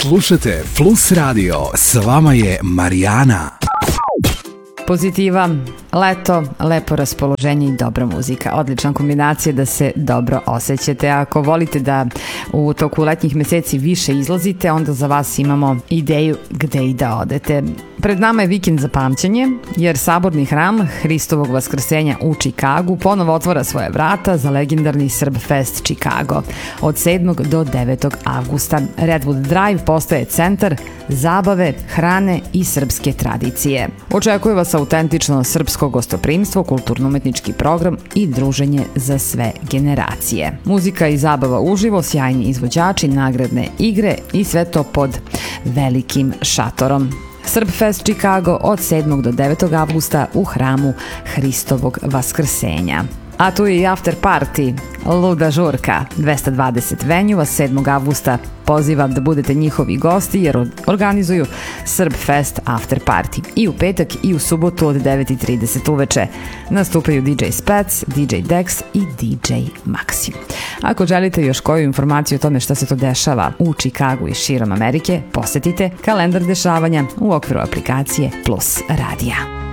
Slušajte Plus Radio, s vama je Marijana. Pozitiva, leto, lepo raspoloženje i dobra muzika. Odlična kombinacija da se dobro osjećate. Ako volite da u toku letnjih meseci više izlazite, onda za vas imamo ideju gde i da odete. Pred nama je vikend za pamćenje, jer saborni hram Hristovog vaskrsenja u Čikagu ponovo otvara svoje vrata za legendarni Srb Fest Chicago. Od 7. do 9. avgusta Redwood Drive postaje centar zabave, hrane i srpske tradicije. Očekuje vas autentično srpsko gostoprimstvo, kulturno-umetnički program i druženje za sve generacije. Muzika i zabava uživo, sjajni izvođači, nagradne igre i sve to pod velikim šatorom. Srb Fest Chicago od 7. do 9. avgusta u hramu Hristovog vaskrsenja. A tu je i after party, Luda žurka, 220 venjuva, 7. avgusta pozivam da budete njihovi gosti jer organizuju Srb Fest after party. I u petak i u subotu od 9:30 uveče nastupaju DJ Spec, DJ Dex i DJ Maxi. Ako želite još koju informaciju o tome šta se to dešava u Čikagu i širom Amerike, posetite kalendar dešavanja u okviru aplikacije Plus Radija.